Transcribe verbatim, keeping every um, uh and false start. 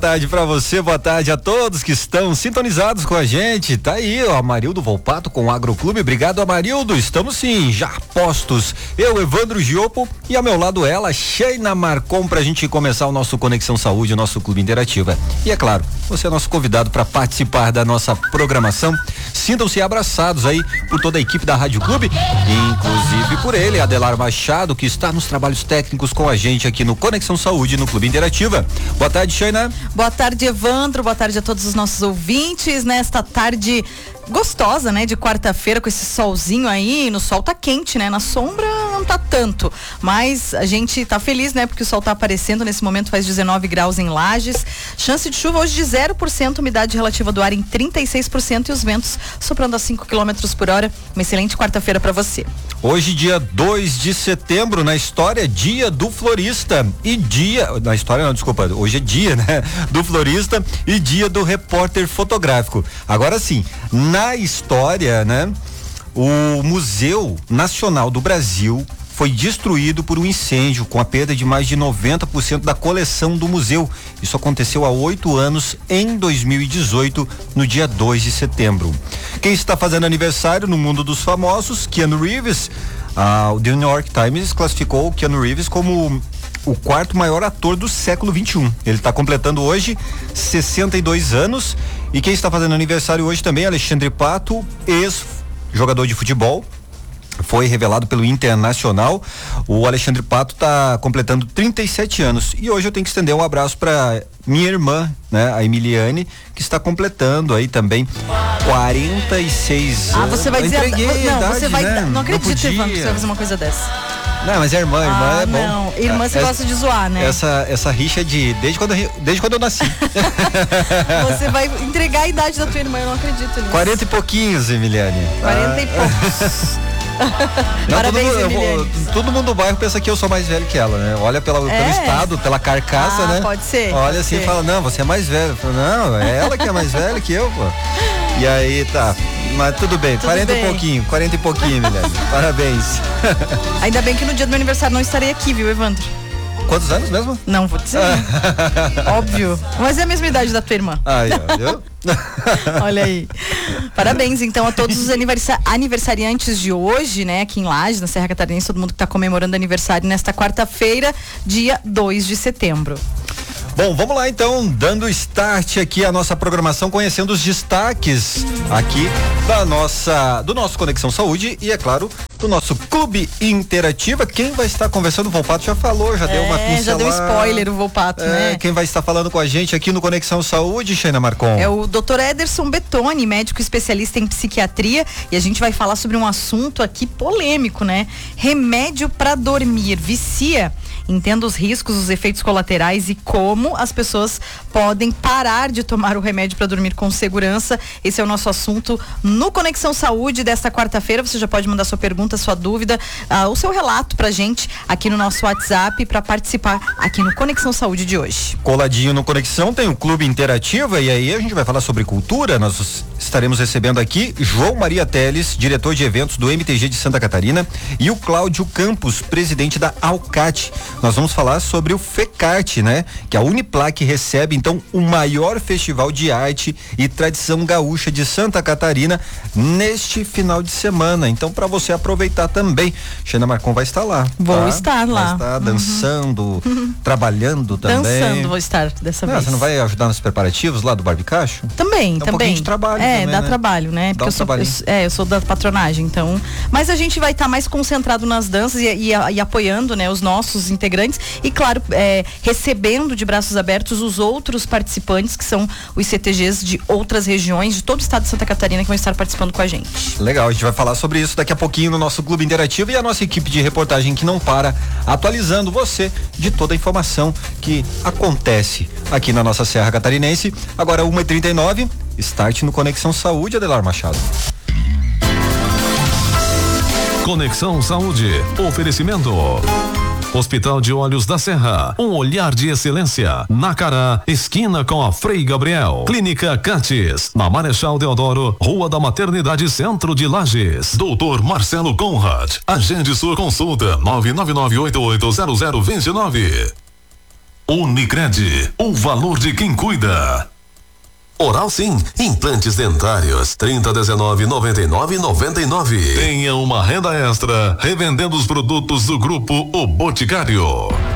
Boa tarde pra você, boa tarde a todos que estão sintonizados com a gente. Tá aí, ó, Amarildo Volpato com o Agroclube. Obrigado, Amarildo. Estamos sim, já postos. Eu, Evandro Giopo, e ao meu lado ela, Sheina Marcon, pra gente começar o nosso Conexão Saúde, o nosso Clube Interativa. E é claro, você é nosso convidado para participar da nossa programação. Sintam-se abraçados aí por toda a equipe da Rádio Clube, inclusive por ele, Adelar Machado, que está nos trabalhos técnicos com a gente aqui no Conexão Saúde, no Clube Interativa. Boa tarde, Sheina. Boa tarde, Evandro. Boa tarde a todos os nossos ouvintes nesta tarde gostosa, né? De quarta-feira com esse solzinho aí. No sol tá quente, né? Na sombra não tá tanto, mas a gente tá feliz, né? Porque o sol tá aparecendo. Nesse momento faz dezenove graus em Lages. Chance de chuva hoje de zero por cento, umidade relativa do ar em trinta e seis por cento e os ventos soprando a cinco quilômetros por hora. Uma excelente quarta-feira para você. Hoje, dia dois de setembro, na história, dia do florista e dia, na história não, desculpa, hoje é dia, né? Do florista e dia do repórter fotográfico. Agora sim, na história, né? O Museu Nacional do Brasil foi destruído por um incêndio, com a perda de mais de noventa por cento da coleção do museu. Isso aconteceu há oito anos, em dois mil e dezoito, no dia dois de setembro. Quem está fazendo aniversário no mundo dos famosos, Keanu Reeves. Ah, o The New York Times classificou o Keanu Reeves como o quarto maior ator do século vinte e um. Ele está completando hoje sessenta e dois anos. E quem está fazendo aniversário hoje também, Alexandre Pato, ex-jogador de futebol. Foi revelado pelo Internacional. O Alexandre Pato está completando trinta e sete anos. E hoje eu tenho que estender um abraço para minha irmã, né, a Emiliane, que está completando aí também quarenta e seis anos. Ah, você vai dizer, entreguei não, a idade, você vai, né? não acredito, não Ivan, que você vai fazer uma coisa dessa. Não, mas é irmã, irmã ah, é bom. Não, irmã você essa, gosta de zoar, né? Essa, essa rixa é de, desde quando, eu, desde quando eu nasci. Você vai entregar a idade da tua irmã, eu não acredito nisso. quarenta e pouquinhos, Emiliane. quarenta ah. e poucos. Não, Parabéns, todo, mundo, Emiliane. todo mundo do bairro pensa que eu sou mais velho que ela, né? Olha pela, é? pelo estado, pela carcaça, ah, né? Pode ser. Olha pode assim ser. e fala, não, você é mais velho. Eu falo, não, é ela que é mais velha que eu, pô. E aí tá. Mas tudo bem, tudo quarenta bem. e pouquinho, quarenta e pouquinho, Emiliane. Parabéns. Ainda bem que no dia do meu aniversário não estarei aqui, viu, Evandro? Quantos anos mesmo? Não vou dizer. Óbvio. Mas é a mesma idade da tua irmã. Aí, ó, viu? Olha aí. Parabéns, então, a todos os aniversa- aniversariantes de hoje, né? Aqui em Lages, na Serra Catarinense, todo mundo que está comemorando aniversário nesta quarta-feira, dia dois de setembro. Bom, vamos lá então, dando start aqui a nossa programação, conhecendo os destaques aqui da nossa, do nosso Conexão Saúde e, é claro, do nosso Clube Interativa. Quem vai estar conversando, o Volpato já falou, já é, deu uma pincelada. Já deu spoiler o Volpato, é, né? Quem vai estar falando com a gente aqui no Conexão Saúde, Sheina Marcon? É o doutor Ederson Betoni, médico especialista em psiquiatria, e a gente vai falar sobre um assunto aqui polêmico, né? Remédio para dormir, vicia? Entenda os riscos, os efeitos colaterais e como as pessoas podem parar de tomar o remédio para dormir com segurança. Esse é o nosso assunto no Conexão Saúde desta quarta-feira. Você já pode mandar sua pergunta, sua dúvida, uh, o seu relato pra gente aqui no nosso WhatsApp para participar aqui no Conexão Saúde de hoje. Coladinho no Conexão tem o Clube Interativa e aí a gente vai falar sobre cultura. Nós estaremos recebendo aqui João Maria Teles, diretor de eventos do M T G de Santa Catarina, e o Cláudio Campos, presidente da Alcat. Nós vamos falar sobre o FECART, né? Que a Uniplac recebe, então, o maior festival de arte e tradição gaúcha de Santa Catarina neste final de semana. Então, para você aproveitar também, Sheina Marcon vai estar lá. Vou tá? estar lá. Vai estar dançando, uhum. trabalhando também. Dançando, vou estar dessa não, vez. Você não vai ajudar nos preparativos lá do Barbicacho? Também, é um também. pouquinho de trabalho É, também, dá né? trabalho, né? Porque um eu sou, eu, é, eu sou da patronagem, então. Mas a gente vai estar tá mais concentrado nas danças e, e, e apoiando, né, os nossos integrantes e, claro, é, recebendo de braços abertos os outros participantes, que são os C T Gs de outras regiões, de todo o estado de Santa Catarina, que vão estar participando com a gente. Legal, a gente vai falar sobre isso daqui a pouquinho no nosso Clube Interativo e a nossa equipe de reportagem que não para, atualizando você de toda a informação que acontece aqui na nossa Serra Catarinense. Agora, uma e trinta e nove, start no Conexão Saúde, Adelar Machado. Conexão Saúde, oferecimento Hospital de Olhos da Serra, um olhar de excelência. Nacará, esquina com a Frei Gabriel. Clínica Cates, na Marechal Deodoro, Rua da Maternidade, Centro de Lages. Doutor Marcelo Conrad, agende sua consulta nove nove nove oito oito zero zero dois nove. Unicred, o valor de quem cuida. Oral Sim, implantes dentários, trinta, dezenove, noventa e nove, noventa e nove. Tenha uma renda extra revendendo os produtos do grupo O Boticário.